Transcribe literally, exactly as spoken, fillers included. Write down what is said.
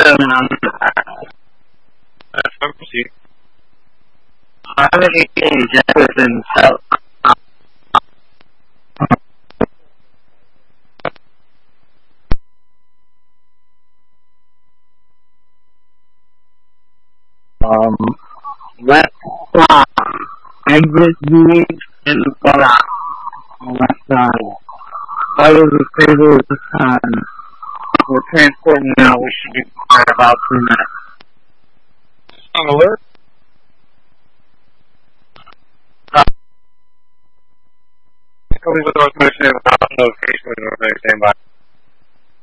Um, That's what you how many Jefferson felt? Um, left side. Exit view in the block on left side. All of the table at the time. We're transporting now. We should be in about two minutes. on alert. Tell me what the information is about notification when you're standby.